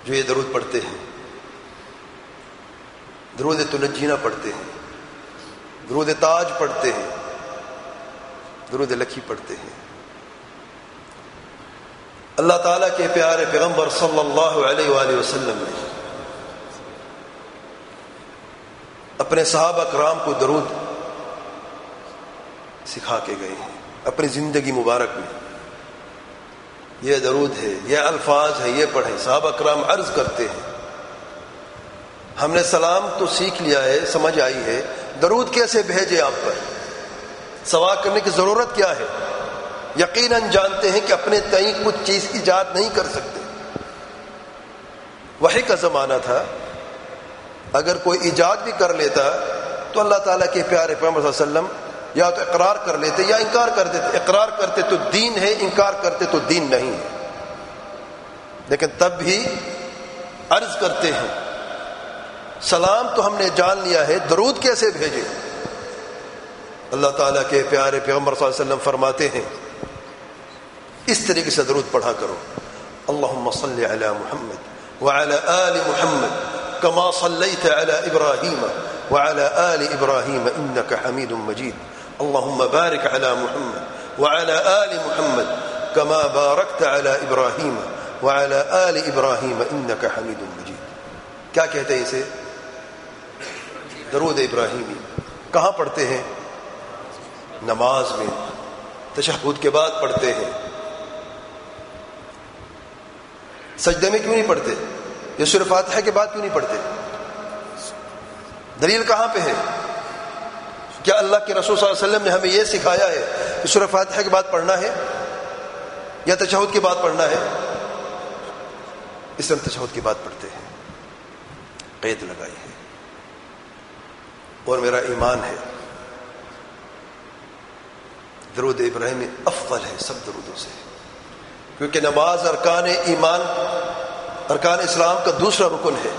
جو یہ درود پڑھتے ہیں، درود تنجینا پڑھتے ہیں، درود تاج پڑھتے ہیں، درود لکھی پڑھتے ہیں، اللہ تعالیٰ کے پیارے پیغمبر صلی اللہ علیہ وآلہ وسلم نے اپنے صحابہ کرام کو درود سکھا کے گئے ہیں اپنی زندگی مبارک میں. یہ درود ہے، یہ الفاظ ہے، یہ پڑھیں. صحابہ کرام عرض کرتے ہیں ہم نے سلام تو سیکھ لیا ہے، سمجھ آئی ہے، درود کیسے بھیجے آپ پر؟ سوال کرنے کی ضرورت کیا ہے؟ یقیناً جانتے ہیں کہ اپنے تئیں کچھ چیز ایجاد نہیں کر سکتے. وحی کا زمانہ تھا، اگر کوئی ایجاد بھی کر لیتا تو اللہ تعالیٰ کے پیارے پیغمبر صلی اللہ علیہ وسلم یا تو اقرار کر لیتے یا انکار کر دیتے. اقرار کرتے تو دین ہے، انکار کرتے تو دین نہیں ہے. لیکن تب بھی عرض کرتے ہیں سلام تو ہم نے جان لیا ہے، درود کیسے بھیجے؟ اللہ تعالیٰ کے پیارے پیغمبر صلی اللہ علیہ وسلم فرماتے ہیں اس طریقے سے درود پڑھا کرو. اللہم صلی علی محمد وعلی آل محمد کما صلیت علی ابراہیم وعلی آل ابراہیم انک حمید مجید. اللہم بارک علی محمد وعلی آل محمد کما بارکت علی ابراہیم وعلی آل ابراہیم انک حمید مجید. کیا کہتے ہیں اسے؟ درود ابراہیمی. کہاں پڑھتے ہیں؟ نماز میں، تشہد کے بعد پڑھتے ہیں. سجدے میں کیوں نہیں پڑھتے؟ یہ سورہ فاتحہ کے بعد کیوں نہیں پڑھتے؟ دلیل کہاں پہ ہے؟ کیا اللہ کے رسول صلی اللہ علیہ وسلم نے ہمیں یہ سکھایا ہے کہ سورہ فاتحہ کے بعد پڑھنا ہے یا تشہد کے بعد پڑھنا ہے؟ اس لیے تشہد کے بعد پڑھتے ہیں. قید لگائی ہے. اور میرا ایمان ہے درود ابراہیمی افضل ہے سب درودوں سے، کیونکہ نماز ارکان ایمان، ارکان اسلام کا دوسرا رکن ہے،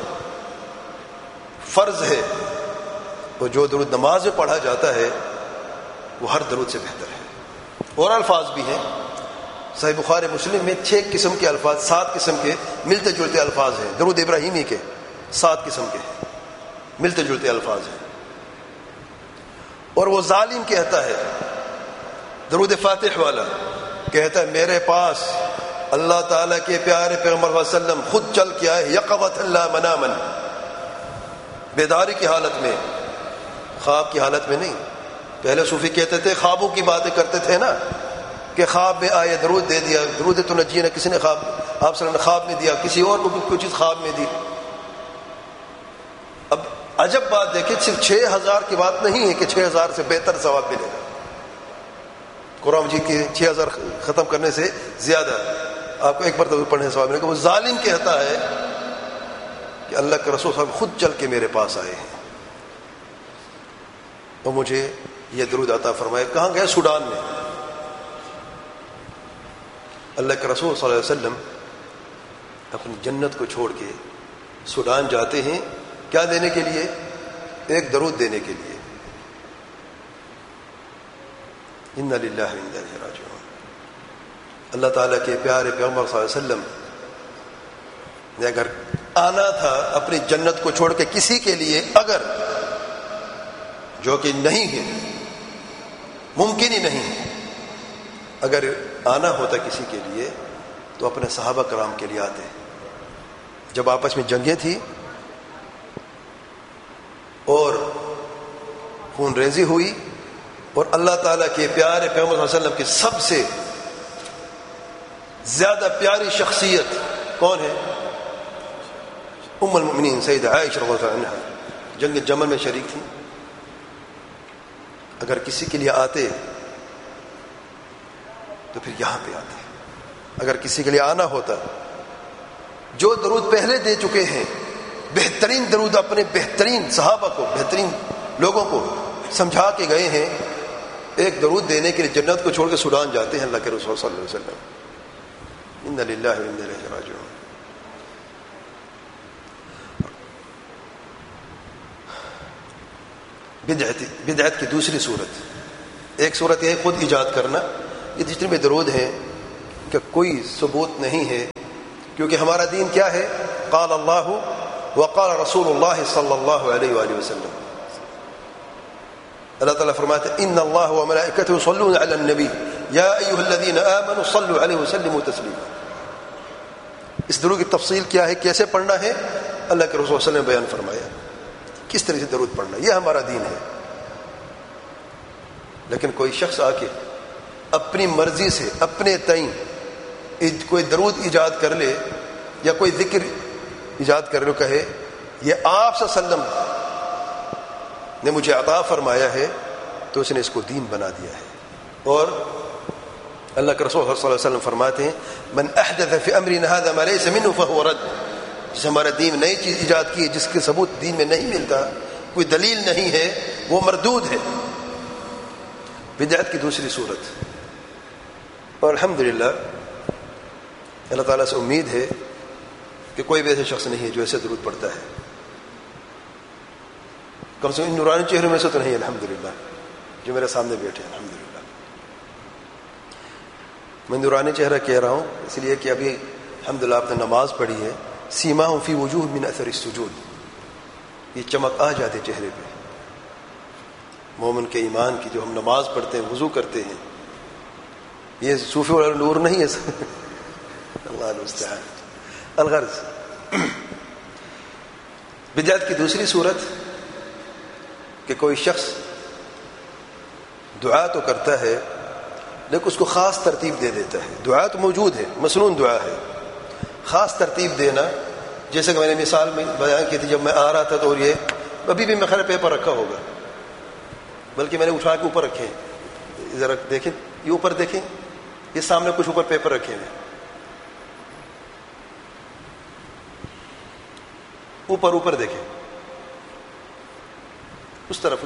فرض ہے. وہ جو درود نماز میں پڑھا جاتا ہے وہ ہر درود سے بہتر ہے. اور الفاظ بھی ہیں صحیح بخاری مسلم میں 6 قسم کے الفاظ، 7 قسم کے ملتے جلتے الفاظ ہیں. درود ابراہیمی کے 7 قسم کے ملتے جلتے الفاظ ہیں. اور وہ ظالم کہتا ہے، درود فاتح والا کہتا ہے میرے پاس اللہ تعالیٰ کے پیارے پیغمبر صلی اللہ علیہ وسلم خود چل کے آئے، یقظۃ لا منامن، بیداری کی حالت میں، خواب کی حالت میں نہیں. پہلے صوفی کہتے تھے خوابوں کی باتیں کرتے تھے نا، کہ خواب میں آئے درود دے دیا. درود تنجینا کسی نے خواب، آپ صلی اللہ علیہ وسلم نے خواب میں دیا، کسی اور کو کوئی چیز خواب میں دی. اب عجب بات دیکھیں، صرف 6000 کی بات نہیں ہے کہ 6000 سے بہتر ثواب ملے گا. قرآن مجید کے 6000 ختم کرنے سے زیادہ آپ کو ایک مرتبہ پڑھنے سے ثواب ملے گا. وہ ظالم کہتا ہے کہ اللہ کے رسول صاحب خود چل کے میرے پاس آئے ہیں اور مجھے یہ درود عطا فرمائے. کہاں گئے؟ سوڈان میں. اللہ کے رسول صلی اللہ علیہ وسلم اپنی جنت کو چھوڑ کے سوڈان جاتے ہیں. کیا دینے کے لیے؟ ایک درود دینے کے لیے. انا للہ و انا الیہ راجعون. اللہ تعالیٰ کے پیارے پیغمبر صلی اللہ علیہ وسلم نے اگر آنا تھا اپنی جنت کو چھوڑ کے کسی کے لیے، اگر، جو کہ نہیں ہے، ممکن ہی نہیں ہے، اگر آنا ہوتا کسی کے لیے تو اپنے صحابہ کرام کے لیے آتے. جب آپس میں جنگیں تھی اور خون ریزی ہوئی اور اللہ تعالیٰ کے پیارے پیغمبر صلی اللہ علیہ وسلم کی سب سے زیادہ پیاری شخصیت کون ہے؟ ام المؤمنین سیدہ عائشہ رضی اللہ عنہا جنگ جمل میں شریک تھی. اگر کسی کے لیے آتے تو پھر یہاں پہ آتے. اگر کسی کے لیے آنا ہوتا، جو درود پہلے دے چکے ہیں، بہترین درود اپنے بہترین صحابہ کو، بہترین لوگوں کو سمجھا کے گئے ہیں، ایک درود دینے کے لیے جنت کو چھوڑ کے سوڈان جاتے ہیں اللہ کے رسول صلی اللہ علیہ وسلم. انا للہ و انا الیہ راجعون. بدعت کی دوسری صورت، ایک صورت یہ خود ایجاد کرنا. یہ جتنے بھی درود ہیں کہ کوئی ثبوت نہیں ہے، کیونکہ ہمارا دین کیا ہے؟ قال اللہ وقال رسول اللہ صلی اللہ علیہ وآلہ وسلم. اللہ تعالیٰ فرماتے ہیں ان اللہ وملائکتہ یصلون علی النبی یا ایھا الذین آمنوا صلوا علیہ وسلموا تسلیما. اس درود کی تفصیل کیا ہے, کیسے پڑھنا ہے, اللہ کے رسول صلی اللہ علیہ وسلم نے بیان فرمایا کس طرح سے درود پڑھنا, یہ ہمارا دین ہے. لیکن کوئی شخص آ کے اپنی مرضی سے اپنے تئیں کوئی درود ایجاد کر لے یا کوئی ذکر ایجاد کر لے, کہے یہ آپ صلی اللہ علیہ وسلم نے مجھے عطا فرمایا ہے, تو اس نے اس کو دین بنا دیا ہے. اور اللہ کے رسول صلی اللہ علیہ وسلم فرماتے ہیں من احدث فی امرنا هذا ما ليس منه فهو رد. جس ہمارا دین نئی چیز ایجاد کی ہے جس کے ثبوت دین میں نہیں ملتا, کوئی دلیل نہیں ہے, وہ مردود ہے. بدعت کی دوسری صورت. اور الحمدللہ اللہ تعالیٰ سے امید ہے کہ کوئی بھی ایسا شخص نہیں ہے جو ایسے درود پڑھتا ہے, کم سے کم ان نورانی چہروں میں سے تو نہیں, الحمدللہ جو میرے سامنے بیٹھے ہیں. الحمدللہ میں نورانی چہرہ کہہ رہا ہوں اس لیے کہ ابھی الحمدللہ آپ نے نماز پڑھی ہے. سیماہم فی وجوہ من اثر السجود, یہ چمک آ جاتے چہرے پہ مومن کے ایمان کی. جو ہم نماز پڑھتے ہیں, وضو کرتے ہیں, یہ صوفی والا نور نہیں ہے. اللہ المستعان. الغرض بدعت کی دوسری صورت کہ کوئی شخص دعا تو کرتا ہے لیکن اس کو خاص ترتیب دے دیتا ہے. دعا تو موجود ہے, مسنون دعا ہے, خاص ترتیب دینا. جیسے کہ میں نے مثال میں بیان کی تھی, جب میں آ رہا تھا تو, اور یہ ابھی بھی میں خیر پیپر رکھا ہوگا, بلکہ میں نے اٹھا کے اوپر رکھے ہیں. ذرا دیکھیں, یہ اوپر دیکھیں, یہ سامنے کچھ اوپر پیپر رکھے ہیں, اوپر دیکھیں, اس طرف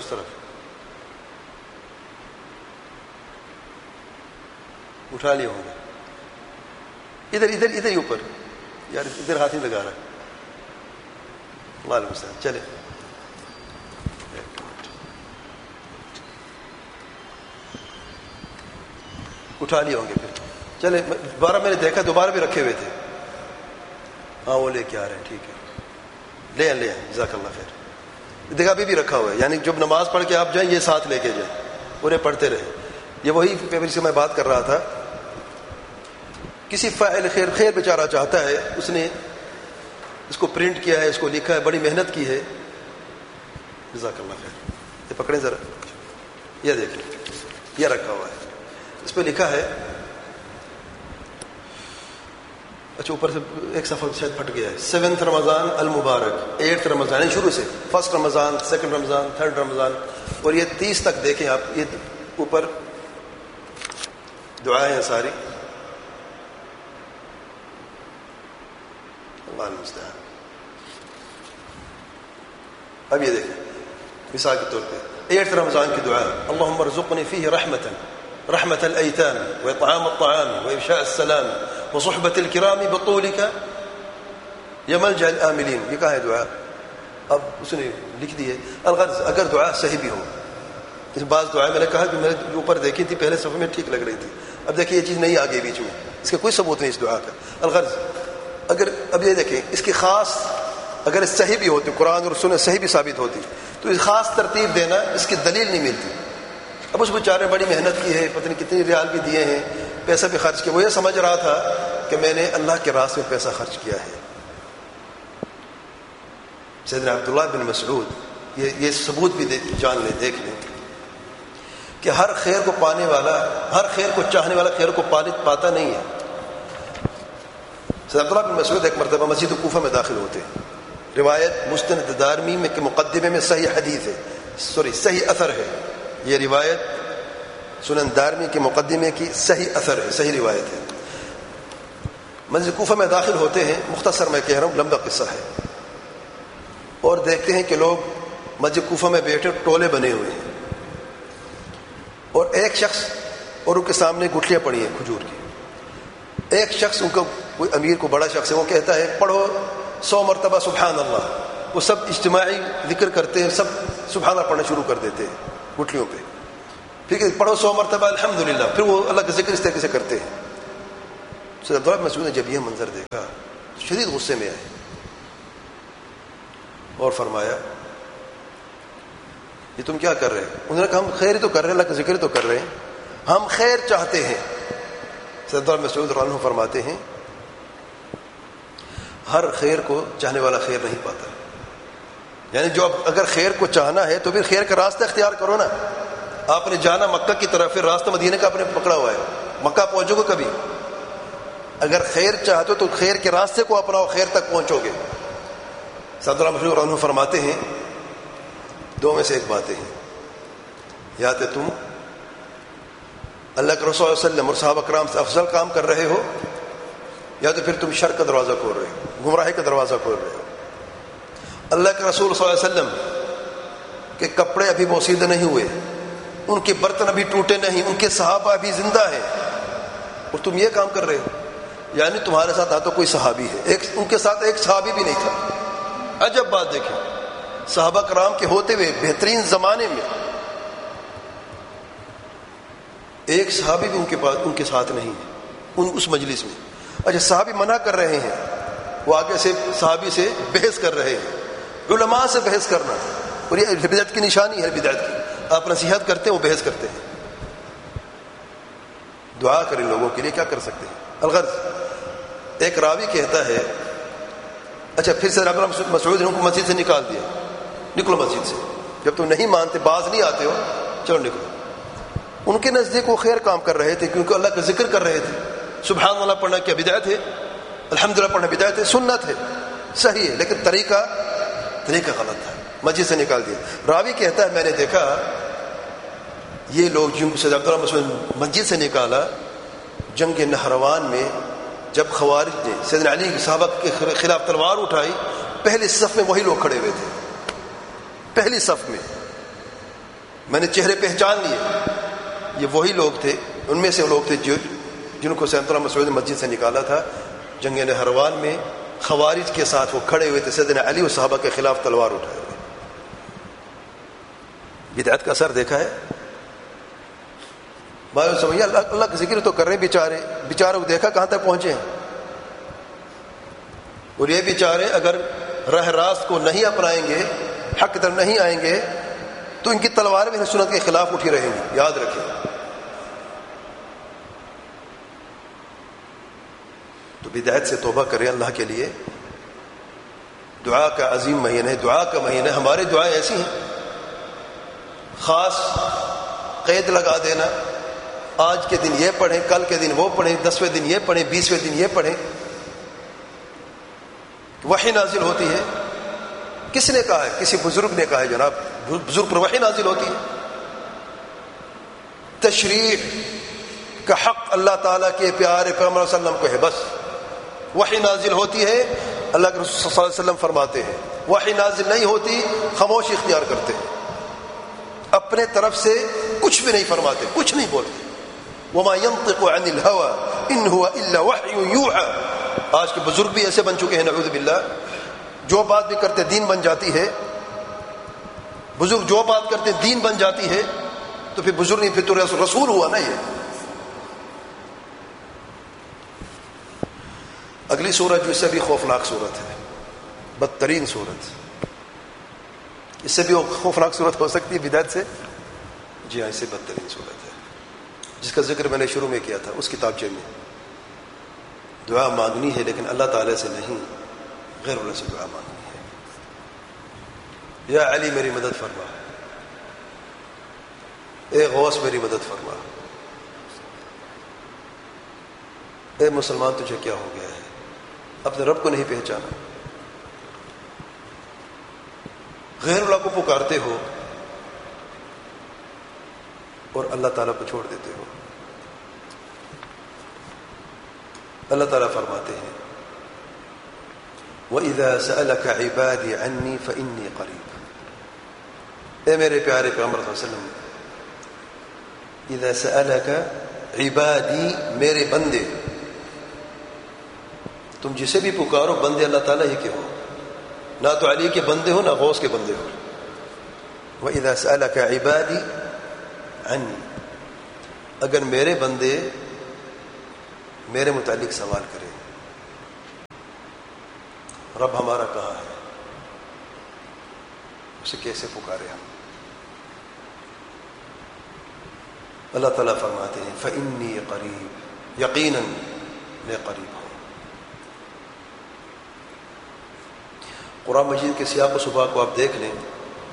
اٹھا لیے ہوں گے. ادھر ہی اوپر, یار ادھر ہاتھ نہیں لگا رہا. وعلیکم السلام. چلے اٹھا لیے ہوں گے پھر. چلے دوبارہ میں نے دیکھا دوبارہ بھی رکھے ہوئے تھے. ہاں وہ لے کے آ رہے ہیں, ٹھیک ہے, لے آئیں. جزاک اللہ خیر. دیکھا ابھی بھی رکھا ہوا ہے, یعنی جب نماز پڑھ کے آپ جائیں یہ ساتھ لے کے جائیں, انہیں پڑھتے رہے. یہ وہی پیپر سے میں بات کر رہا تھا. کسی فاعل خیر بیچارہ چاہتا ہے, اس نے اس کو پرنٹ کیا ہے, اس کو لکھا ہے, بڑی محنت کی ہے. جزاک اللہ خیر. یہ پکڑیں ذرا, یہ دیکھیں, یہ رکھا ہوا ہے, اس پہ لکھا ہے. اچھا اوپر سے ایک صفحہ شاید پھٹ گیا ہے. 7 رمضان المبارک, 8 رمضان, شروع سے 1 رمضان, 2 رمضان, 3 رمضان, اور یہ 30 تک دیکھیں آپ. یہ اوپر دعائیں ہیں ساری. اللہ المستعان. اب یہ دیکھیں مثال کے طور پہ 8 رمضان کی دعا, اللہم ارزقنی فیہ رحمة الأيتام وإطعام الطعام وإفشاء السلام وصحبة الكرام بطولك یا ملجأ الآملین. یہ کہاں ہے دعا؟ اب اس نے لکھ دی ہے. الغرض اگر دعا صحیح بھی ہو, اس بعض دعائیں میں نے کہا کہ میں نے اوپر دیکھی تھی پہلے صفحے میں ٹھیک لگ رہی تھی, اب دیکھیں یہ چیز نہیں آ گئی بیچ میں, اس کا کوئی ثبوت نہیں اس دعا کا. الغرض اگر اب یہ دیکھیں اس کی خاص اگر صحیح بھی ہوتی, قرآن اور سنت صحیح بھی ثابت ہوتی, تو اس خاص ترتیب دینا اس کی دلیل نہیں ملتی. اب اس بیچارے بڑی محنت کی ہے, پتہ نہیں کتنی ریال بھی دیے ہیں, پیسہ بھی خرچ کیا, وہ یہ سمجھ رہا تھا کہ میں نے اللہ کے راستے میں پیسہ خرچ کیا ہے. سیدنا عبداللہ بن مسعود یہ ثبوت بھی جان لیں, دیکھ لیں کہ ہر خیر کو پانے والا, ہر خیر کو چاہنے والا خیر کو پاتا نہیں ہے. سیدنا عبداللہ بن مسعود ایک مرتبہ مسجد کوفہ میں داخل ہوتے ہیں. روایت مستند دارمی میں کے مقدمے میں صحیح حدیث ہے, صحیح اثر ہے. یہ روایت سنن دارمی کے مقدمے کی صحیح اثر ہے, صحیح روایت ہے. مسجد کوفہ میں داخل ہوتے ہیں, مختصر میں کہہ رہا ہوں, لمبا قصہ ہے, اور دیکھتے ہیں کہ لوگ مسجد کوفہ میں بیٹھے ٹولے بنے ہوئے ہیں, اور ایک شخص اور ان کے سامنے گٹھلیاں پڑی ہیں کھجور کی. ایک شخص, ان کا کوئی امیر کو بڑا شخص ہے, وہ کہتا ہے پڑھو 100 مرتبہ سبحان اللہ. وہ سب اجتماعی ذکر کرتے ہیں, سب سبحان اللہ پڑھنا شروع کر دیتے ہیں گٹھلیوں پہ. ٹھیک ہے, پڑھو 100 مرتبہ الحمدللہ, پھر وہ اللہ کا ذکر اس طریقے سے کرتے ہیں. سیدنا عبداللہ بن مسعود نے جب یہ منظر دیکھا شدید غصے میں آئے. اور فرمایا یہ تم کیا کر رہے ہیں؟ انہوں نے کہا ہم خیر ہی تو کر رہے ہیں، اللہ کا ذکر تو کر رہے ہیں، ہم خیر چاہتے ہیں۔ سیدنا مسعود رضی اللہ عنہ فرماتے ہیں ہر خیر کو چاہنے والا خیر نہیں پاتا، یعنی جو اگر خیر کو چاہنا ہے تو پھر خیر کا راستہ اختیار کرو نا۔ آپ نے جانا مکہ کی طرف، پھر راستہ مدینے کا آپ نے پکڑا ہوا ہے، مکہ پہنچو گے کبھی؟ اگر خیر چاہتے ہو تو خیر کے راستے کو اپناؤ، خیر تک پہنچو گے۔ سیدنا مسعود رضی اللہ عنہ فرماتے ہیں دو میں سے ایک باتیں ہیں، یا تو تم اللہ کے رسول صلی اللہ علیہ وسلم اور صحابہ کرام سے افضل کام کر رہے ہو، یا تو پھر تم شر کا دروازہ کھول رہے ہو، گمراہی کا دروازہ کھول رہے ہو۔ اللہ کے رسول صلی اللہ علیہ وسلم کے کپڑے ابھی بوسیدہ نہیں ہوئے، ان کے برتن ابھی ٹوٹے نہیں، ان کے صحابہ ابھی زندہ ہیں، اور تم یہ کام کر رہے ہو۔ یعنی تمہارے ساتھ تو کوئی صحابی ہے، ان کے ساتھ ایک صحابی بھی نہیں تھا۔ عجب بات دیکھیں، صحابہ کرام کے ہوتے ہوئے بہترین زمانے میں ایک صحابی بھی ان کے ساتھ نہیں ہے اس مجلس میں۔ اچھا، صحابی منع کر رہے ہیں، وہ آگے سے صحابی سے بحث کر رہے ہیں، علماء سے بحث کرنا، اور یہ بدعت کی نشانی ہے، بدعت کی۔ آپ نصیحت کرتے ہیں، وہ بحث کرتے ہیں۔ دعا کریں لوگوں کے لیے، کیا کر سکتے ہیں؟ الغرض ایک راوی کہتا ہے اچھا پھر سے مسعود نے ان کو مسجد سے نکال دیا، نکلو مسجد سے، جب تم نہیں مانتے، باز نہیں آتے ہو، چلو نکلو۔ ان کے نزدیک وہ خیر کام کر رہے تھے، کیونکہ اللہ کا ذکر کر رہے تھے۔ سبحان اللہ پڑھنا کیا بدعت ہے؟ الحمدللہ پڑھنا بدعت ہے؟ سنت ہے، صحیح ہے، لیکن طریقہ غلط تھا، مسجد سے نکال دیا۔ راوی کہتا ہے میں نے دیکھا یہ لوگ جن کو سید عبداللہ مسعود مسجد سے نکالا، جنگ نہروان میں جب خوارج نے سیدنا علی صحابہ کے خلاف تلوار اٹھائی، پہلی صف میں وہی لوگ کھڑے ہوئے تھے، پہلی صف میں۔ میں نے چہرے پہچان لیے، یہ وہی لوگ تھے، ان میں سے لوگ تھے جن کو سید عبداللہ مسعود نے مسجد سے نکالا تھا۔ جنگ نہروان میں خوارج کے ساتھ وہ کھڑے ہوئے تھے، سیدنا علی اور صحابہ کے خلاف تلوار اٹھائے ہوئے۔ بدعت کا اثر دیکھا ہے؟ بھائی سمجھے، اللہ کا ذکر تو کر رہے ہیں، بیچارے کو دیکھا کہاں تک پہنچے ہیں۔ اور یہ بیچارے اگر راہ راست کو نہیں اپنائیں گے، حق کی طرف نہیں آئیں گے، تو ان کی تلواریں بھی سنت کے خلاف اٹھی رہیں گی، یاد رکھیں۔ تو بدعت سے توبہ کریں اللہ کے لیے۔ دعا کا عظیم مہینہ ہے، دعا کا مہینہ۔ ہماری دعائیں ایسی ہیں، خاص قید لگا دینا، آج کے دن یہ پڑھیں، کل کے دن وہ پڑھیں، 10ویں دن یہ پڑھیں، 20ویں دن یہ پڑھیں۔ وحی نازل ہوتی ہے، کس نے کہا ہے؟ کسی بزرگ نے کہا ہے، جناب بزرگ پر وحی نازل ہوتی ہے۔ تشریع کا حق اللہ تعالیٰ کے پیارے پیغمبر صلی اللہ علیہ وسلم کو ہے، بس وحی نازل ہوتی ہے، اللہ کے رسول صلی اللہ علیہ وسلم فرماتے ہیں۔ وحی نازل نہیں ہوتی، خاموشی اختیار کرتے ہیں، اپنے طرف سے کچھ بھی نہیں فرماتے، کچھ نہیں بولتے۔ وما ينطق عن الهوى ان هو الا وحي يوحى۔ آج کے بزرگ بھی ایسے بن چکے ہیں، نعوذ باللہ، جو بات بھی کرتے دین بن جاتی ہے۔ بزرگ جو بات کرتے دین بن جاتی ہے، تو پھر بزرگ نہیں، پھر تو رسول ہوا نا۔ یہ اگلی سورت جو اس سے بھی خوفناک سورت ہے، بدترین سورت، اس سے بھی خوفناک سورت ہو سکتی ہے بدعت سے؟ جی ہاں، اس سے بدترین سورت ہے، جس کا ذکر میں نے شروع میں کیا تھا اس کتابچے میں۔ دعا مانگنی ہے، لیکن اللہ تعالی سے نہیں، غیر اللہ سے دعا مانگنی ہے۔ یا علی میری مدد فرما، اے غوث میری مدد فرما، اے مسلمان تجھے کیا ہو گیا ہے؟ اپنے رب کو نہیں پہچانا، غیر اللہ کو پکارتے ہو اور اللہ تعالیٰ کو چھوڑ دیتے ہو۔ اللہ تعالیٰ فرماتے ہیں وَإِذَا سَأَلَكَ عِبَادِي عَنِّي فَإِنِّي قَرِيبٌ۔ اے میرے پیارے پیغمبر صلی اللہ علیہ وسلم، اِذَا سَأَلَكَ عِبَادِي، میرے بندے، تم جسے بھی پکارو بندے اللہ تعالیٰ ہی کے ہو، نہ تو علی کے بندے ہو، نہ غوث کے بندے ہو۔ وَإِذَا سَأَلَكَ عِبَادِي عَنِّي، اگر میرے بندے میرے متعلق سوال کرے، رب ہمارا کہاں ہے، اسے کیسے پکارے ہم؟ اللہ تعالیٰ فرماتے ہیں فإنی قریب، یقیناً میں قریب ہوں۔ قرآن مجید کے سیاق و سباق کو آپ دیکھ لیں،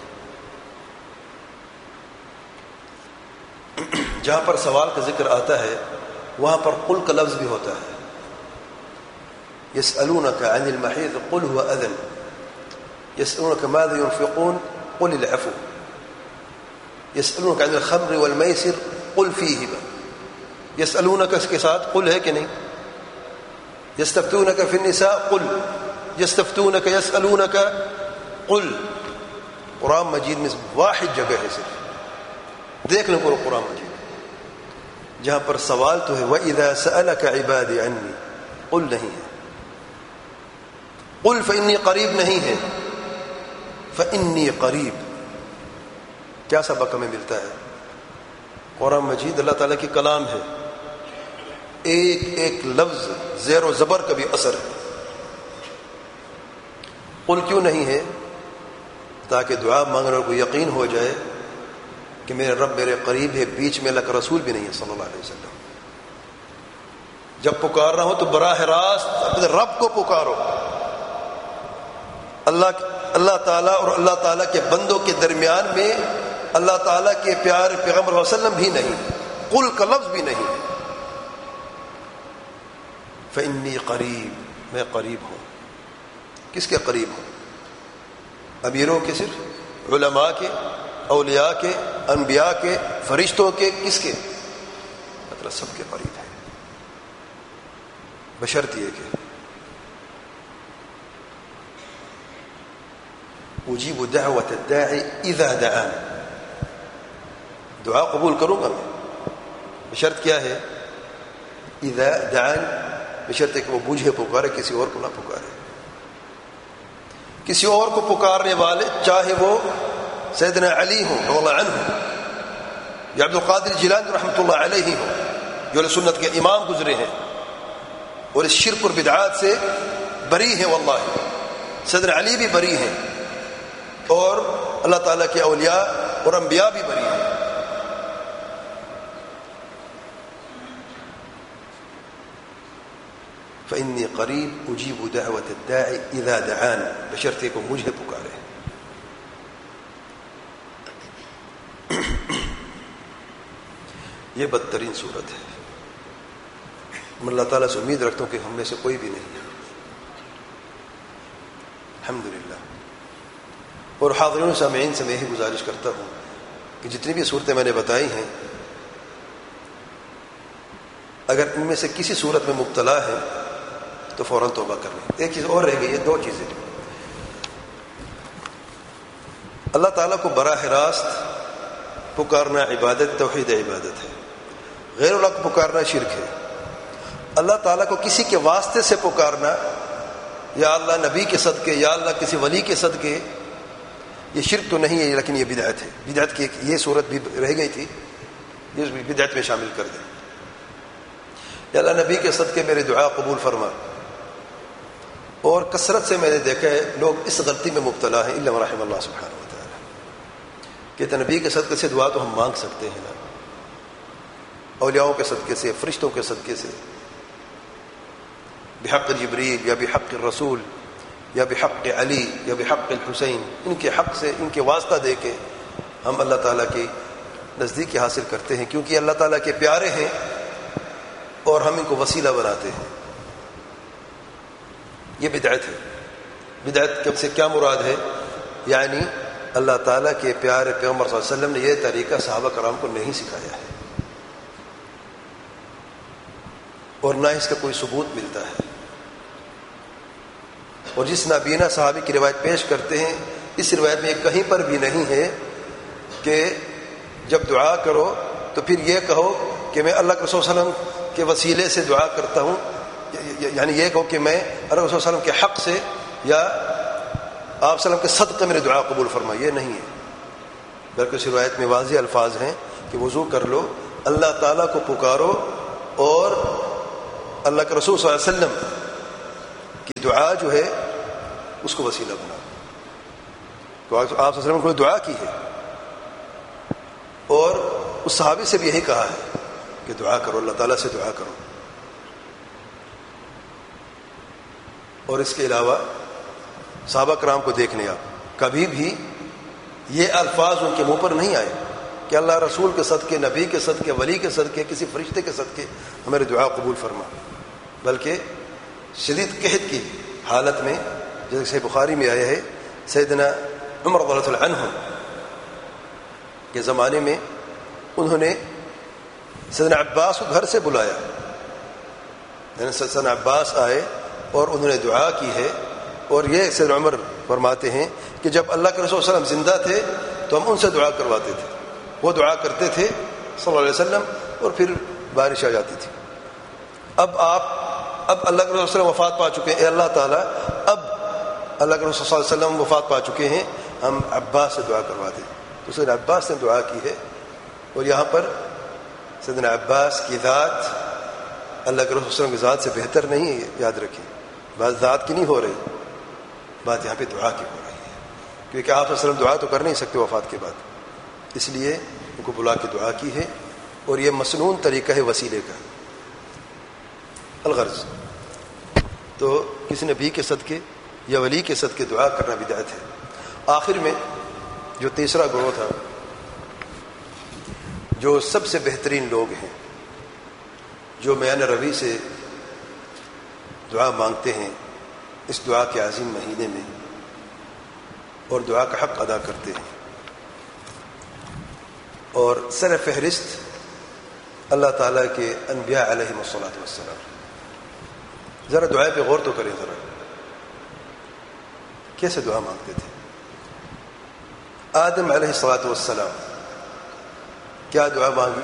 جہاں پر سوال کا ذکر آتا ہے وہاں پر قل کا لفظ بھی ہوتا ہے۔ یسألونک عن المحیض قل هو اذن، یسألونک ماذا ينفقون قل العفو، یسألونک عن الخمر والمیسر قل فیہما۔ یسألونک اس کے ساتھ قل ہے کہ نہیں؟ یستفتونک فی النساء قل، یستفتونک یسألونک قل۔ قرآن مجید میں واحد جگہ ہے صرف، دیکھ لیں قرآن مجید جہاں پر سوال تو ہے وَإِذَا سَأَلَكَ عِبَادِ عَنِّي قل نہیں ہے، قل فإنی قریب نہیں ہے، فإنی قریب۔ کیا سبق ہمیں ملتا ہے؟ قرآن مجید اللہ تعالیٰ کی کلام ہے، ایک ایک لفظ زیر و زبر کا بھی اثر ہے۔ قل کیوں نہیں ہے؟ تاکہ دعا مانگنے کو یقین ہو جائے کہ میرے رب میرے قریب ہے، بیچ میں اللہ کا رسول بھی نہیں ہے صلی اللہ علیہ وسلم۔ جب پکارنا ہو تو براہ راست اپنے رب کو پکارو۔ اللہ تعالیٰ اور اللہ تعالیٰ کے بندوں کے درمیان میں اللہ تعالیٰ کے پیارے پیغمبر صلی اللہ علیہ وسلم بھی نہیں، قل کا لفظ بھی نہیں۔ فإنی قریب، میں قریب ہوں۔ کس کے قریب ہوں؟ امیروں کے؟ صرف علماء کے، اولیاء کے، انبیاء کے، فرشتوں کے؟ کس کے؟ مطلب سب کے قریب ہے، بشرط یہ کہ اجیب دعوت الداعی اذا دعان، دعا قبول کروں گا میں، بشرط کیا ہے؟ اذا دعان، بشرط ہے کہ وہ مجھے پکارے، کسی اور کو نہ پکارے۔ کسی اور کو پکارنے والے چاہے وہ سیدنا علی ہوں رضی اللہ عنہ یا عبد القادر جیلانی رحمۃ اللہ علیہ ہوں، جو سنت کے امام گزرے ہیں اور اس شرک اور بدعات سے بری ہیں، واللہ سیدنا علی بھی بری ہیں اور اللہ تعالیٰ کے اولیاء اور انبیاء بھی بری ہیں۔ فإنی قریب اجیب دعوت الداعی اذا دعان، بشرطے کو مجھے پکارے۔ یہ بدترین صورت ہے۔ میں اللہ تعالیٰ سے امید رکھتا ہوں کہ ہم میں سے کوئی بھی نہیں ہے، الحمدللہ۔ اور حاضرین سامعین سے میں یہی گزارش کرتا ہوں کہ جتنی بھی صورتیں میں نے بتائی ہیں، اگر ان میں سے کسی صورت میں مبتلا ہے تو فوراً توبہ کر لیں۔ ایک چیز اور رہ گئی ہے، دو چیزیں۔ اللہ تعالیٰ کو براہ راست پکارنا عبادت، توحید عبادت ہے۔ غیر اللہ کو پکارنا شرک ہے۔ اللہ تعالیٰ کو کسی کے واسطے سے پکارنا، یا اللہ نبی کے صدقے، یا اللہ کسی ولی کے صدقے، یہ شرک تو نہیں ہے لیکن یہ بدعت ہے۔ بدعت کی یہ صورت بھی رہ گئی تھی، یہ بھی بدعت میں شامل کر دیں۔ یا اللہ نبی کے صدقے میرے دعا قبول فرما۔ اور کثرت سے میں نے دیکھا ہے لوگ اس غلطی میں مبتلا ہیں، الا رحم اللہ سبحانہ و تعالی، کہ نبی کے صدقے سے دعا تو ہم مانگ سکتے ہیں نا، اولیاؤں کے صدقے سے، فرشتوں کے صدقے سے، بحق جبریل یا بحق الرسول یا بحق علی یا بحق الحسین، ان کے حق سے، ان کے واسطہ دے کے ہم اللہ تعالیٰ کی نزدیکی حاصل کرتے ہیں، کیونکہ اللہ تعالیٰ کے پیارے ہیں اور ہم ان کو وسیلہ بناتے ہیں۔ یہ بدعت ہے۔ بدعت سے کیا مراد ہے؟ یعنی اللہ تعالیٰ کے پیارے پیغمبر صلی اللہ علیہ وسلم نے یہ طریقہ صحابہ کرام کو نہیں سکھایا ہے، اور نہ اس کا کوئی ثبوت ملتا ہے۔ اور جس نابینا صحابی کی روایت پیش کرتے ہیں، اس روایت میں کہیں پر بھی نہیں ہے کہ جب دعا کرو تو پھر یہ کہو کہ میں اللہ کے رسول صلی اللہ علیہ وسلم کے وسیلے سے دعا کرتا ہوں، یعنی یہ کہو کہ میں اللہ رسول صلی اللہ علیہ وسلم کے حق سے یا آپ صلی اللہ علیہ وسلم کے صدقے میرے دعا قبول فرما، یہ نہیں ہے۔ بلکہ اس روایت میں واضح الفاظ ہیں کہ وضو کر لو، اللہ تعالیٰ کو پکارو اور اللہ کے رسول صلی اللہ علیہ وسلم کی دعا جو ہے اس کو وسیلہ بناؤ۔ تو آپ صلی اللہ علیہ وسلم کو دعا کی ہے، اور اس صحابی سے بھی یہی کہا ہے کہ دعا کرو، اللہ تعالیٰ سے دعا کرو. اور اس کے علاوہ صحابہ کرام کو دیکھ لیں آپ، کبھی بھی یہ الفاظ ان کے منہ پر نہیں آئے کہ اللہ رسول کے صدقے، نبی کے صدقے، ولی کے صدقے، کسی فرشتے کے صدقے ہماری دعا قبول فرما، بلکہ شدید قحط کی حالت میں، جیسے صحیح بخاری میں آیا ہے، سیدنا عمر رضی اللہ عنہ کے زمانے میں انہوں نے سیدنا عباس کو گھر سے بلایا، یعنی سیدنا عباس آئے اور انہوں نے دعا کی ہے. اور یہ سیدنا عمر فرماتے ہیں کہ جب اللہ کے رسول صلی اللہ علیہ وسلم زندہ تھے تو ہم ان سے دعا کرواتے تھے، وہ دعا کرتے تھے صلی اللہ علیہ وسلم، اور پھر بارش آ جاتی تھی. اب اللہ کے رسول صلی اللہ علیہ وسلم وفات پا چکے ہیں، اے اللہ تعالیٰ اب اللہ کے رسول صلی اللہ علیہ وسلم وفات پا چکے ہیں، ہم عباس سے دعا کروا دیں. تو سیدنا عباس نے دعا کی ہے. اور یہاں پر سیدنا عباس کی ذات اللہ کے رسول صلی اللہ علیہ وسلم کی ذات سے بہتر نہیں ہے، یاد رکھیں. بات ذات کی نہیں ہو رہی، بات یہاں پہ دعا کی ہو رہی ہے، کیونکہ آپ صلی اللہ علیہ وسلم دعا تو کر نہیں سکتے وفات کے بعد، اس لیے ان کو بلا کے دعا کی ہے. اور یہ مسنون طریقہ ہے وسیلے کا. الغرض تو کسی نبی کے صدقے یا ولی کے صدقے دعا کرنا بدعت ہے. آخر میں جو تیسرا گروہ تھا، جو سب سے بہترین لوگ ہیں، جو میان روی سے دعا مانگتے ہیں اس دعا کے عظیم مہینے میں، اور دعا کا حق ادا کرتے ہیں، اور سر فہرست اللہ تعالیٰ کے انبیاء علیہم الصلاۃ والسلام. ذرا دعا پہ غور تو کریں، ذرا کیسے دعا مانگتے تھے. آدم علیہ الصلاۃ والسلام کیا دعا مانگی؟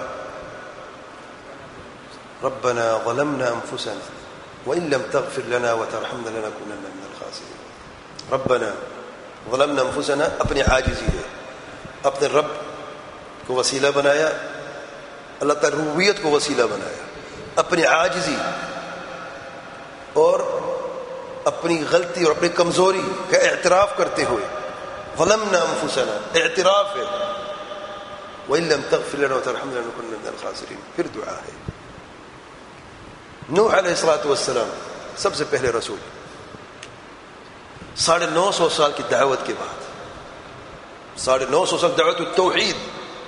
ربنا ظلمنا انفسنا وان لم تغفر لنا وترحمنا لنكونن من الخاسرین. ربنا ظلمنا انفسنا اپنی عاجزی ہے، اپنے رب کو وسیلہ بنایا، اللہ تعالی ربوبیت کو وسیلہ بنایا، اپنی عاجزی اور اپنی غلطی اور اپنی کمزوری کا اعتراف کرتے ہوئے. ظلمنا انفسنا اعتراف ہے، وَإِن لَّمْ تَغْفِرْ لَنَا وَتَرْحَمْنَا لَنَكُونَنَّ مِنَ الْخَاسِرِينَ. پھر دعا ہے. نوح علیہ الصلوۃ والسلام سب سے پہلے رسول، 950 سال کی دعوت کے بعد، 950 سال دعوت التوحید،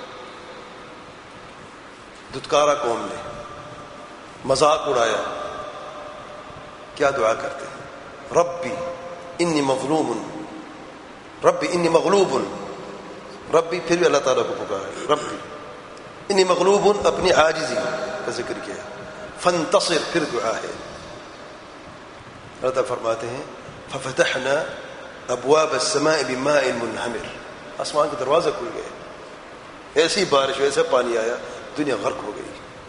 دھتکارا قوم نے، مذاق اڑایا. کیا دعا کرتے ہیں؟ ربی انی مغلوب، ربی انی مغلوب، ربی پھر بھی اللہ تعالیٰ کو پکارا، ربی انی مغلوب، اپنی عاجزی کا ذکر کیا. فانتصر، پھر دعا ہے. اللہ تعالیٰ فرماتے ہیں ففتحنا ابواب السماء بماء منہمر، آسمان کے دروازے کھل گئے، ایسی بارش، ایسا پانی آیا، دنیا غرق ہو گئی.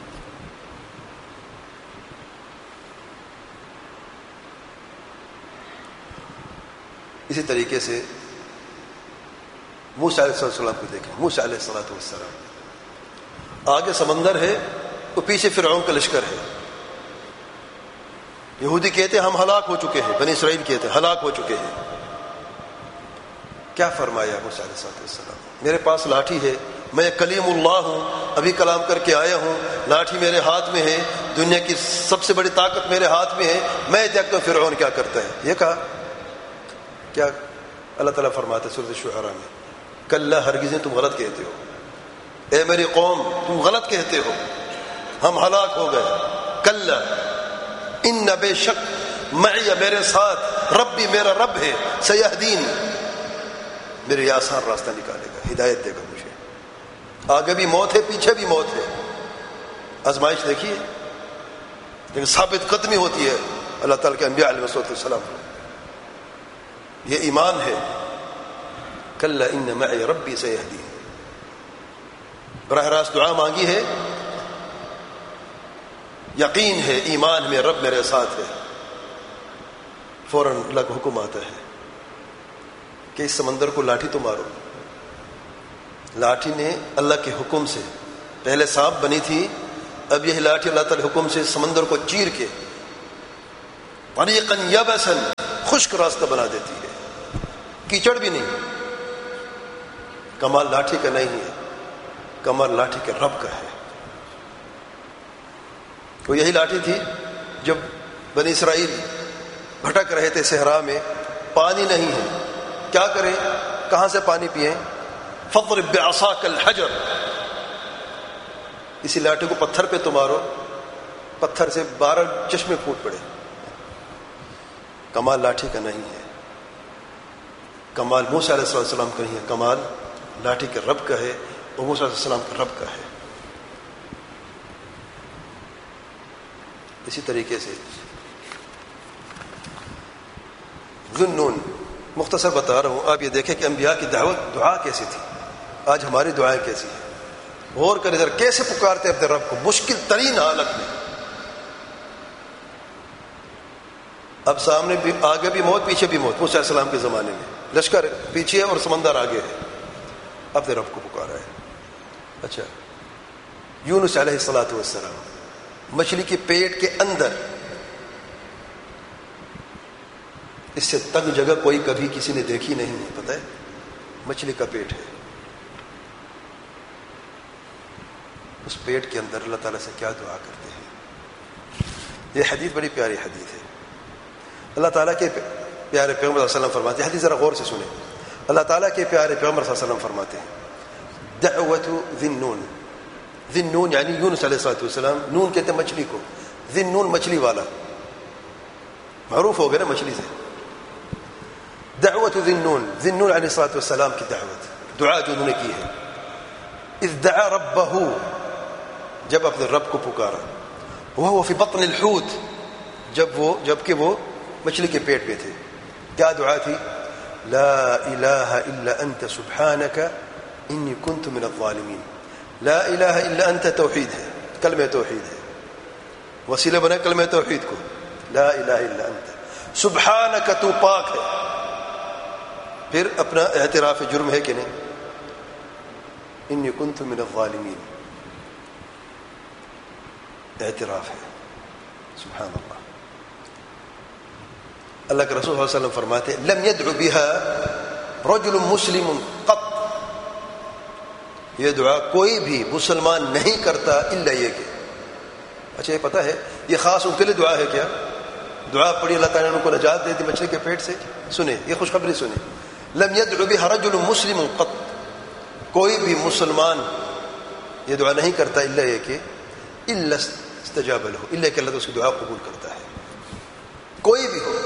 اسی طریقے سے موسیٰ علیہ السلام کو دیکھیں. موسیٰ علیہ السلام، آگے سمندر ہے، تو پیچھے فرعون کا لشکر ہے. یہودی کہتے ہیں ہم ہلاک ہو چکے ہیں، بنی اسرائیل کہتے ہیں ہلاک ہو چکے ہیں. کیا فرمایا موسیٰ علیہ السلام؟ میرے پاس لاٹھی ہے، میں کلیم اللہ ہوں، ابھی کلام کر کے آیا ہوں، لاٹھی میرے ہاتھ میں ہے، دنیا کی سب سے بڑی طاقت میرے ہاتھ میں ہے، میں دیکھتا ہوں فرعون کیا کرتا ہے. یہ کہا. کیا اللہ تعالیٰ فرماتا ہے سورۃ الشعراء میں، کلا ہرگز تم غلط کہتے ہو، اے میری قوم تم غلط کہتے ہو، ہم ہلاک ہو گئے. کلا ان بے شک معی، میرے ساتھ، ربی میرا رب ہے، سیہدین، میرے یہ آسان راستہ نکالے گا، ہدایت دے گا مجھے. آگے بھی موت ہے، پیچھے بھی موت ہے. آزمائش دیکھیے، لیکن ثابت قدمی ہوتی ہے اللہ تعالیٰ کے انبیاء علیہ السلام. یہ ایمان ہے. کلا ان معی ربی سیہدین. براہ راست دعا مانگی ہے، یقین ہے، ایمان میں رب میرے ساتھ ہے. فوراً اللہ کا حکم آتا ہے کہ اس سمندر کو لاٹھی تو مارو. لاٹھی نے اللہ کے حکم سے، پہلے سانپ بنی تھی، اب یہ لاٹھی اللہ تعالی حکم سے سمندر کو چیر کے طریقاً یبساً، خشک راستہ بنا دیتی ہے، کیچڑ بھی نہیں. کمال لاٹھی کا نہیں ہے، کمال لاٹھی کے رب کا ہے۔ وہ یہی لاٹھی تھی جب بنی اسرائیل بھٹک رہے تھے صحرا میں، پانی نہیں ہے، کیا کریں، کہاں سے پانی پئیں؟ فاضرب بعصاک الحجر، اسی لاٹھی کو پتھر پہ تو مارو، پتھر سے 12 چشمے پھوٹ پڑے۔ کمال لاٹھی کا نہیں ہے، کمال موسیٰ علیہ السلام کا نہیں ہے، کمال لاٹھی کے رب کا ہے، اور موسیٰ علیہ السلام کا رب کا ہے۔ اسی طریقے سے ذُنُّون، مختصر بتا رہا ہوں، آپ یہ دیکھیں کہ انبیاء کی دعوت دعا کیسی تھی، آج ہماری دعائیں کیسی ہیں۔ غور کریں ذرا، کیسے پکارتے اپنے رب کو مشکل ترین حالت میں۔ اب سامنے بھی، آگے بھی موت، پیچھے بھی موت۔ موسیٰ علیہ السلام کے زمانے میں لشکر پیچھے اور سمندر آگے ہے، اپنے رب کو پکارا ہے۔ اچھا، یونس علیہ السلام مچھلی کے پیٹ کے اندر، اس سے تنگ جگہ کوئی کبھی کسی نے دیکھی نہیں ہے، پتہ ہے، مچھلی کا پیٹ ہے، اس پیٹ کے اندر اللہ تعالیٰ سے کیا دعا کرتے ہیں۔ یہ حدیث بڑی پیاری حدیث ہے۔ اللہ تعالیٰ کے پیارے پیغمبر صلی اللہ علیہ وسلم فرماتے ہیں، حدیث ذرا غور سے سنیں، اللہ تعالیٰ کے پیارے پیغمبر صلی اللہ علیہ وسلم فرماتے ہیں، دعوت ذی النون، ذی النون یعنی یونس علیہ السلام، نون کہتے ہیں مچھلی کو، ذی النون مچھلی والا، معروف ہو گیا نا مچھلی سے۔ دعوت ذی النون، ذی النون علیہ السلام کی دعوت، دعا جو انہوں نے کی ہے، اذ دعا ربہ، جب اپنے رب کو پکارا، وہو فی بطن الحوت، جبکہ وہ مچھلی کے پیٹ میں تھے، کیا دعا تھی؟ لا الہ الا انت سبحانک انی کنت من الظالمین۔ لا الہ الا انت توحید ہے، کلمہ توحید ہے، وسیلہ بنا کلمہ توحید کو، لا الہ الا انت سبحانک، تو پاک ہے۔ پھر اپنا اعتراف جرم ہے کہ نہیں، انی کنت من الظالمین، اعتراف ہے، سبحان اللہ۔ اللہ کے رسول صلی اللہ علیہ وسلم فرماتے ہیں، لم يدعو بها رجل مسلم قط، یہ دعا کوئی بھی مسلمان نہیں کرتا الا یہ کہ، اچھا یہ پتہ ہے یہ خاص ان کے لیے دعا ہے کیا؟ دعا پڑھی اللہ تعالیٰ نے ان کو نجات دے دی مچھلی کے پیٹ سے۔ سنیں یہ خوشخبری سنیں، لم يدعو بها رجل مسلم قط، کوئی بھی مسلمان یہ دعا نہیں کرتا الا یہ کہ، الا استجاب له، الا کہ اللہ تو اس کی دعا قبول کرتا ہے، کوئی بھی ہو۔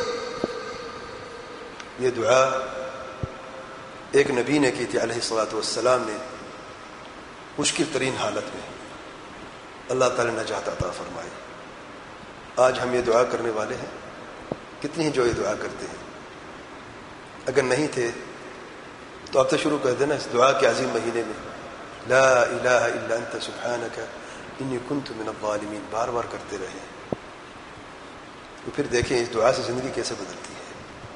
یہ دعا ایک نبی نے کی تھی علیہ السلام نے، مشکل ترین حالت میں اللہ تعالی نے نجات عطا فرمائی۔ آج ہم یہ دعا کرنے والے ہیں، کتنی ہی جو یہ دعا کرتے ہیں، اگر نہیں تھے تو اب تو شروع کر دینا اس دعا کے عظیم مہینے میں، لا الہ الا انت سبحانک انی کنت من الظالمین، بار بار کرتے رہیں، تو پھر دیکھیں اس دعا سے زندگی کیسے بدلتی ہے۔